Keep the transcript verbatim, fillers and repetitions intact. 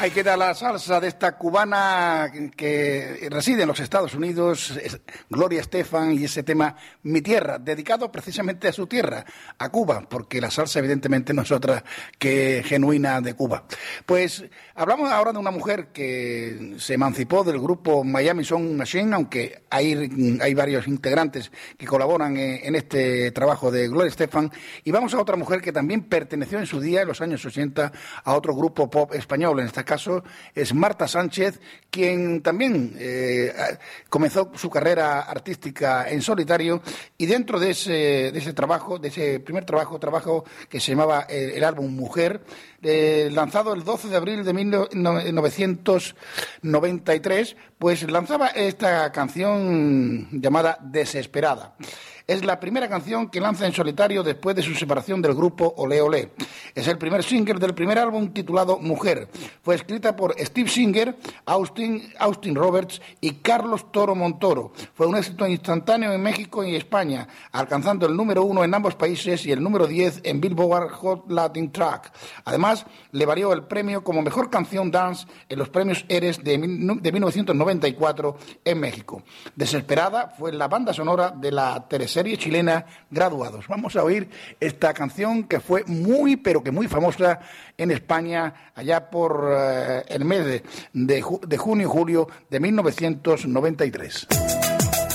Ahí queda la salsa de esta cubana que reside en los Estados Unidos, Gloria Estefan, y ese tema Mi Tierra, dedicado precisamente a su tierra, a Cuba, porque la salsa evidentemente no es otra que genuina de Cuba. Pues hablamos ahora de una mujer que se emancipó del grupo Miami Sound Machine, aunque hay, hay varios integrantes que colaboran en, en este trabajo de Gloria Estefan, y vamos a otra mujer que también perteneció en su día, en los años ochenta, a otro grupo pop español. En este caso es Marta Sánchez, quien también eh, comenzó su carrera artística en solitario, y dentro de ese, de ese trabajo, de ese primer trabajo, trabajo que se llamaba el, el álbum Mujer, eh, lanzado el doce de abril de mil novecientos noventa y tres, pues lanzaba esta canción llamada Desesperada. Es la primera canción que lanza en solitario después de su separación del grupo Olé Olé. Es el primer single del primer álbum titulado Mujer. Fue escrita por Steve Singer, Austin, Austin Roberts y Carlos Toro Montoro. Fue un éxito instantáneo en México y España, alcanzando el número uno en ambos países y el número diez en Billboard Hot Latin Track. Además, le valió el premio como mejor canción dance en los premios Eres de mil novecientos noventa y cuatro en México. Desesperada fue la banda sonora de la teleserie chilena Graduados. Vamos a oír esta canción que fue muy, pero que muy famosa en España allá por uh, el mes de, de, de junio y julio de mil novecientos noventa y tres.